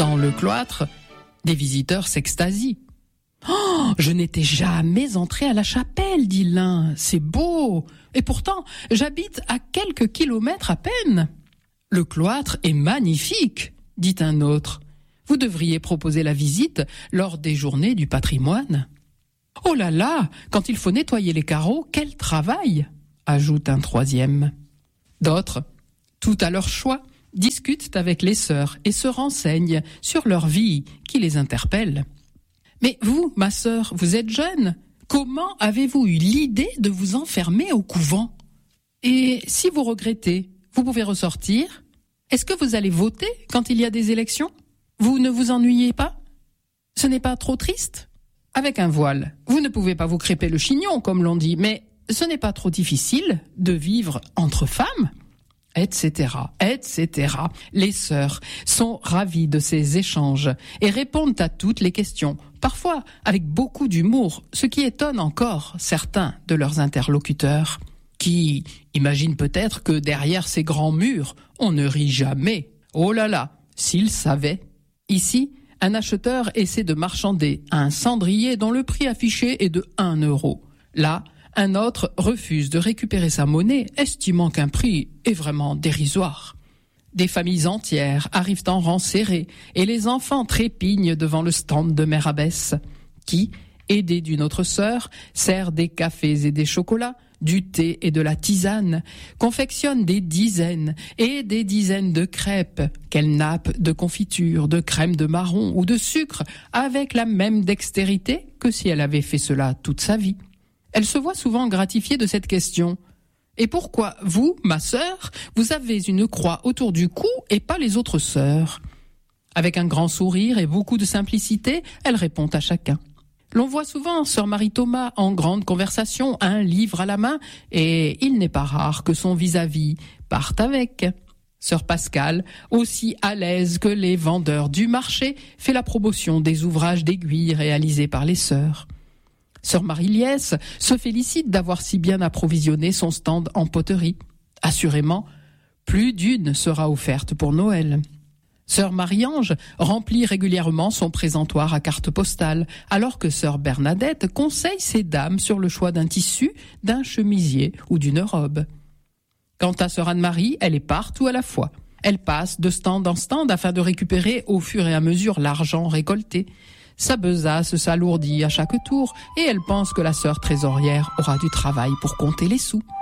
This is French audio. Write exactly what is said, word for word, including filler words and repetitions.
Dans le cloître, des visiteurs s'extasient. « Oh, je n'étais jamais entré à la chapelle, dit l'un. C'est beau. Et pourtant, j'habite à quelques kilomètres à peine. » « Le cloître est magnifique, dit un autre. Vous devriez proposer la visite lors des journées du patrimoine. »« Oh là là, quand il faut nettoyer les carreaux, quel travail !» ajoute un troisième. D'autres, tout à leur choix, discutent avec les sœurs et se renseignent sur leur vie qui les interpelle. « Mais vous, ma sœur, vous êtes jeune. Comment avez-vous eu l'idée de vous enfermer au couvent ? Et si vous regrettez, vous pouvez ressortir ? Est-ce que vous allez voter quand il y a des élections ? Vous ne vous ennuyez pas ? Ce n'est pas trop triste ? Avec un voile, vous ne pouvez pas vous crêper le chignon, comme l'on dit, mais ce n'est pas trop difficile de vivre entre femmes ? Etc, et cetera. Les sœurs sont ravies de ces échanges et répondent à toutes les questions, parfois avec beaucoup d'humour, ce qui étonne encore certains de leurs interlocuteurs, qui imaginent peut-être que derrière ces grands murs, on ne rit jamais. Oh là là, s'ils savaient. Ici, un acheteur essaie de marchander un cendrier dont le prix affiché est de un euro. Là, un autre refuse de récupérer sa monnaie, estimant qu'un prix est vraiment dérisoire. Des familles entières arrivent en rang serré et les enfants trépignent devant le stand de Mère Abbesse, qui, aidée d'une autre sœur, sert des cafés et des chocolats, du thé et de la tisane, confectionne des dizaines et des dizaines de crêpes qu'elle nappe de confiture, de crème de marron ou de sucre avec la même dextérité que si elle avait fait cela toute sa vie. Elle se voit souvent gratifiée de cette question. « Et pourquoi vous, ma sœur, vous avez une croix autour du cou et pas les autres sœurs ?» Avec un grand sourire et beaucoup de simplicité, elle répond à chacun. L'on voit souvent sœur Marie-Thomas en grande conversation, un livre à la main, et il n'est pas rare que son vis-à-vis parte avec. Sœur Pascale, aussi à l'aise que les vendeurs du marché, fait la promotion des ouvrages d'aiguille réalisés par les sœurs. Sœur Marie-Liesse se félicite d'avoir si bien approvisionné son stand en poterie. Assurément, plus d'une sera offerte pour Noël. Sœur Marie-Ange remplit régulièrement son présentoir à carte postale, alors que sœur Bernadette conseille ses dames sur le choix d'un tissu, d'un chemisier ou d'une robe. Quant à sœur Anne-Marie, elle est partout à la fois. Elle passe de stand en stand afin de récupérer au fur et à mesure l'argent récolté. Sa besace s'alourdit à chaque tour et elle pense que la sœur trésorière aura du travail pour compter les sous.